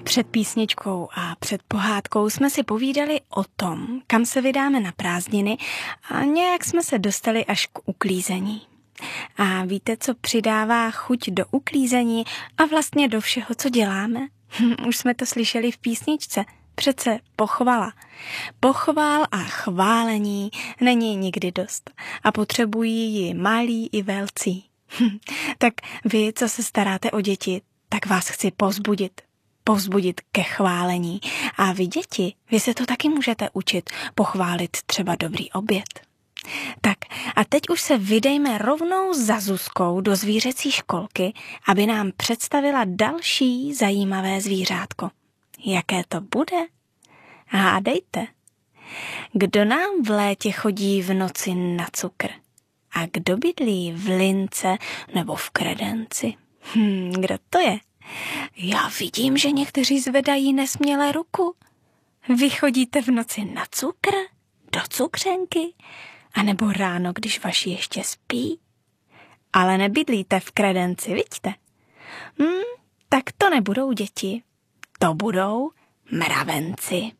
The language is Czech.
Před písničkou a před pohádkou jsme si povídali o tom, kam se vydáme na prázdniny a nějak jsme se dostali až k uklízení. A víte, co přidává chuť do uklízení a vlastně do všeho, co děláme? Už jsme to slyšeli v písničce. Přece pochvala. Pochvál a chválení není nikdy dost a potřebují ji malí i velcí. Tak vy, co se staráte o děti, tak vás chci povzbudit ke chválení. A vy děti, vy se to taky můžete učit, pochválit třeba dobrý oběd. Tak a teď už se vydejme rovnou za Zuzkou do zvířecí školky, aby nám představila další zajímavé zvířátko. Jaké to bude? Hádejte. Kdo nám v létě chodí v noci na cukr? A kdo bydlí v lince nebo v kredenci? Kdo to je? Já vidím, že někteří zvedají nesměle ruku. Vy chodíte v noci na cukr? Do cukřenky? A nebo ráno, když vaši ještě spí? Ale nebydlíte v kredenci, vidíte? Tak to nebudou děti. To budou mravenci.